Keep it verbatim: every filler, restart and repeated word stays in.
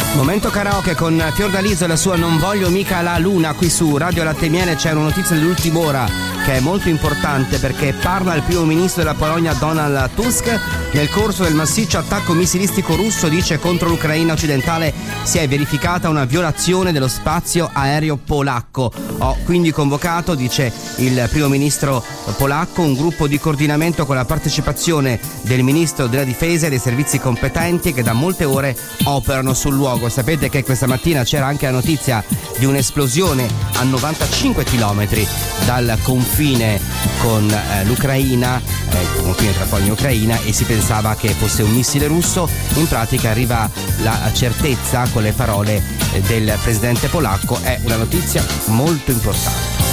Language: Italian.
Momento karaoke con Fiordaliso e la sua Non voglio mica la luna. Qui su Radio Latte e Miele c'è una notizia dell'ultima ora che è molto importante, perché parla il primo ministro della Polonia Donald Tusk. Nel corso del massiccio attacco missilistico russo, dice, contro l'Ucraina occidentale si è verificata una violazione dello spazio aereo polacco. Ho quindi convocato, dice il primo ministro polacco, un gruppo di coordinamento con la partecipazione del ministro della difesa e dei servizi competenti che da molte ore operano sul luogo. Sapete che questa mattina c'era anche la notizia di un'esplosione a novantacinque chilometri dal confine con eh, l'Ucraina, eh, il confine tra Polonia e Ucraina, e si pensava che fosse un missile russo. In pratica arriva la certezza con le parole eh, del presidente polacco. È una notizia molto importante.